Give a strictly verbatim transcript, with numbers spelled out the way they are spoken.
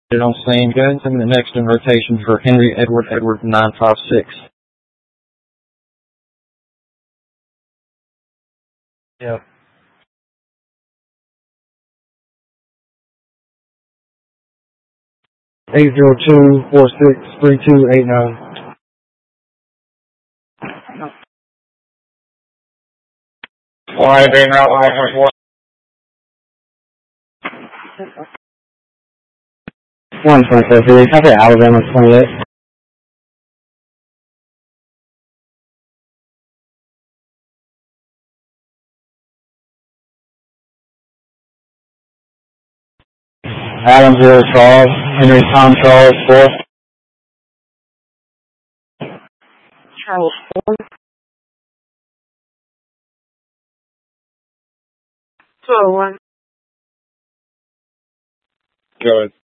On scene. Guns in the next in rotation for Henry Edward Edward nine five six. Yep. Eight zero two four six three two eight nine. Why being out like what? One twenty four three. Copy Alabama twenty eight. Adam zero Charles. Henry Tom Charles four. Charles four. Two oh one. Go ahead.